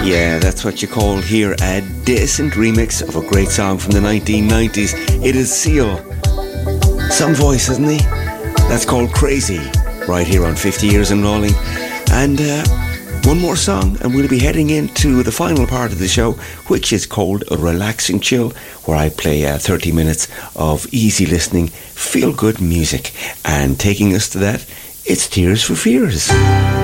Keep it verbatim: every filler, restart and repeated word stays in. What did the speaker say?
Yeah, that's what you call here a decent remix of a great song from the nineteen nineties. It is Seal. Some voice, isn't he? That's called Crazy, right here on fifty Years and Rolling. And uh, one more song, and we'll be heading into the final part of the show, which is called A Relaxing Chill, where I play uh, thirty minutes of easy listening, feel-good music. And taking us to that, it's Tears for Fears.